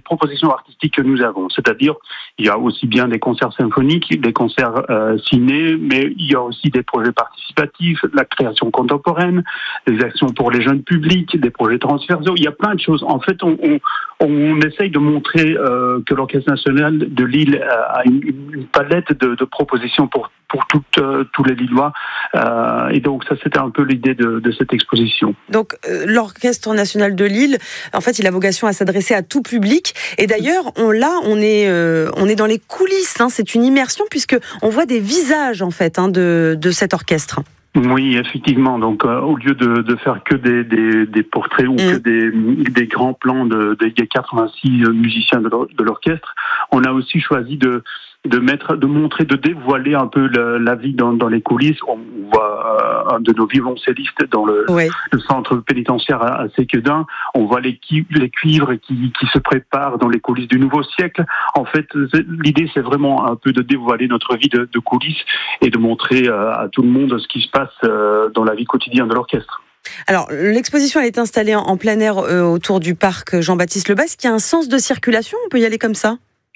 proposition artistique que nous avons. C'est-à-dire, il y a aussi bien des concerts symphoniques, des concerts ciné, mais il y a aussi des projets participatifs, la création contemporaine, des actions pour les jeunes publics, des projets transversaux. Il y a plein de choses. En fait, on essaye de montrer que l'Orchestre national de Lille a une palette de propositions pour tous les Lillois. Et donc, ça, c'était un peu l'idée de cette exposition. Donc, l'Orchestre national de Lille, en fait, il a vocation à s'adresser à tout public. Et d'ailleurs, on est dans les coulisses. Hein, c'est une immersion puisque on voit des visages, en fait, de cet orchestre. Oui, effectivement. Donc, au lieu de faire que des portraits ou que des grands plans des 86 musiciens de l'orchestre, on a aussi choisi de montrer, de dévoiler un peu la vie dans les coulisses. On voit un de nos violoncellistes dans le centre pénitentiaire à Séquedin. On voit les cuivres qui se préparent dans les coulisses du nouveau siècle. En fait, l'idée, c'est vraiment un peu de dévoiler notre vie de coulisses et de montrer à tout le monde ce qui se passe dans la vie quotidienne de l'orchestre. Alors, l'exposition elle est installée en plein air autour du parc Jean-Baptiste Lebas. Est-ce qu'il y a un sens de circulation ? On peut y aller comme ça ?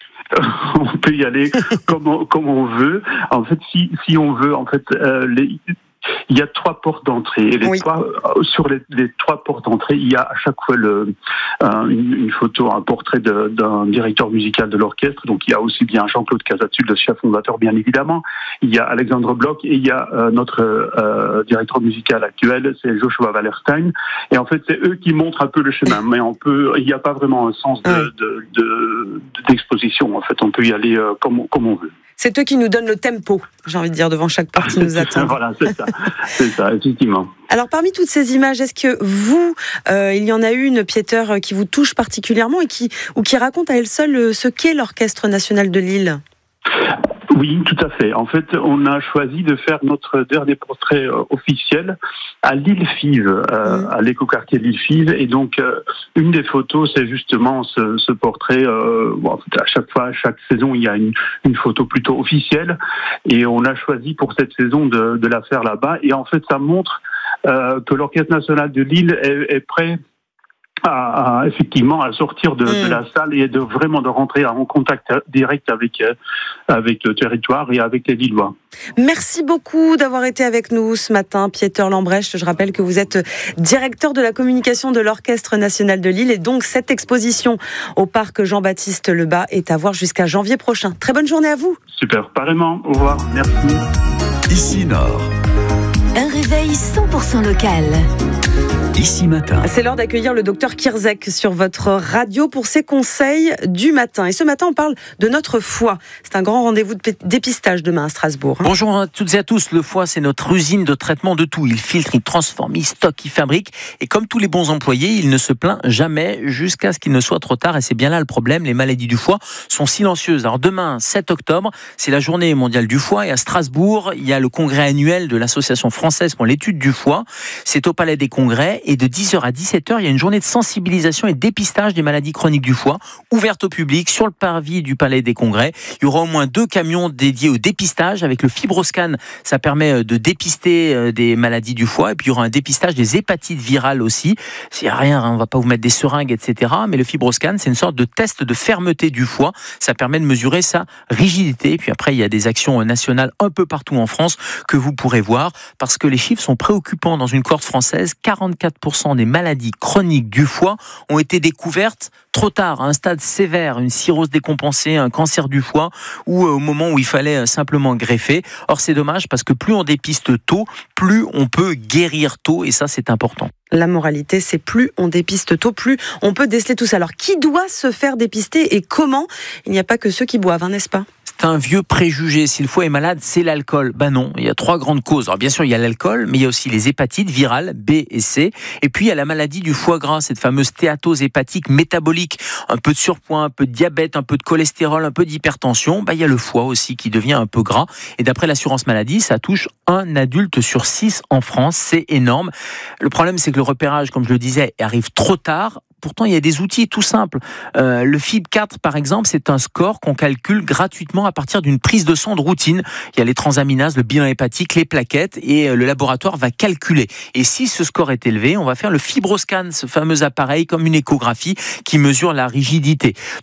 On peut y aller comme on veut. En fait, si on veut, en fait, il y a 3 portes d'entrée. Et sur les 3 portes d'entrée, il y a à chaque fois une photo, un portrait d'un directeur musical de l'orchestre. Donc, il y a aussi bien Jean-Claude Casatul, le chef fondateur, bien évidemment. Il y a Alexandre Bloch et il y a notre directeur musical actuel, c'est Joshua Wallerstein. Et en fait, c'est eux qui montrent un peu le chemin. Mais il n'y a pas vraiment un sens d'exposition. En fait, on peut y aller comme on veut. C'est eux qui nous donnent le tempo, j'ai envie de dire, devant chaque porte qui nous attend. Voilà, c'est ça, effectivement. Alors, parmi toutes ces images, est-ce que vous, il y en a une, Pieter, qui vous touche particulièrement et qui raconte à elle seule ce qu'est l'Orchestre national de Lille ? Oui, tout à fait. En fait, on a choisi de faire notre dernier portrait officiel à Lille-Fives, à l'écoquartier de Lille-Fives. Et donc, une des photos, c'est justement ce portrait. En fait, à chaque saison, il y a une photo plutôt officielle. Et on a choisi pour cette saison de la faire là-bas. Et en fait, ça montre que l'Orchestre national de Lille est prêt effectivement à sortir de la salle et de rentrer en contact direct avec le territoire et avec les Lillois. Merci beaucoup d'avoir été avec nous ce matin, Pieter Lambrecht. Je rappelle que vous êtes directeur de la communication de l'Orchestre national de Lille et donc cette exposition au parc Jean-Baptiste Lebas est à voir jusqu'à janvier prochain. Très bonne journée à vous. Super, pareillement. Au revoir. Merci. Ici Nord. Un réveil 100% local. Ici Matin. C'est l'heure d'accueillir le docteur Kirzek sur votre radio pour ses conseils du matin. Et ce matin, on parle de notre foie. C'est un grand rendez-vous de dépistage demain à Strasbourg. Bonjour à toutes et à tous. Le foie, c'est notre usine de traitement de tout. Il filtre, il transforme, il stocke, il fabrique. Et comme tous les bons employés, il ne se plaint jamais jusqu'à ce qu'il ne soit trop tard. Et c'est bien là le problème. Les maladies du foie sont silencieuses. Alors demain, 7 octobre, c'est la journée mondiale du foie. Et à Strasbourg, il y a le congrès annuel de l'Association française pour l'étude du foie. C'est au Palais des Congrès. Et de 10h à 17h, il y a une journée de sensibilisation et de dépistage des maladies chroniques du foie, ouverte au public sur le parvis du Palais des Congrès. Il y aura au moins 2 camions dédiés au dépistage avec le FibroScan. Ça permet de dépister des maladies du foie. Et puis il y aura un dépistage des hépatites virales aussi. S'il n'y a rien, on ne va pas vous mettre des seringues, etc. Mais le FibroScan, c'est une sorte de test de fermeté du foie. Ça permet de mesurer sa rigidité. Et puis après, il y a des actions nationales un peu partout en France que vous pourrez voir parce que les chiffres sont préoccupants dans une cohorte française. 44% des maladies chroniques du foie ont été découvertes trop tard, à un stade sévère, une cirrhose décompensée, un cancer du foie, ou au moment où il fallait simplement greffer. Or, c'est dommage parce que plus on dépiste tôt, plus on peut guérir tôt, et ça, c'est important. La moralité, c'est plus on dépiste tôt, plus on peut déceler tout ça. Alors, qui doit se faire dépister et comment ? Il n'y a pas que ceux qui boivent, n'est-ce pas ? C'est un vieux préjugé. Si le foie est malade, c'est l'alcool. Ben non, il y a 3 grandes causes. Alors bien sûr, il y a l'alcool, mais il y a aussi les hépatites virales, B et C. Et puis il y a la maladie du foie gras, cette fameuse stéatose hépatique métabolique. Un peu de surpoids, un peu de diabète, un peu de cholestérol, un peu d'hypertension. Ben, il y a le foie aussi qui devient un peu gras. Et d'après l'assurance maladie, ça touche 1 adulte sur 6 en France. C'est énorme. Le problème, c'est que le repérage, comme je le disais, arrive trop tard. Pourtant, il y a des outils tout simples. Le FIB4, par exemple, c'est un score qu'on calcule gratuitement à partir d'une prise de sang de routine. Il y a les transaminases, le bilan hépatique, les plaquettes, et le laboratoire va calculer. Et si ce score est élevé, on va faire le FibroScan, ce fameux appareil comme une échographie qui mesure la rigidité.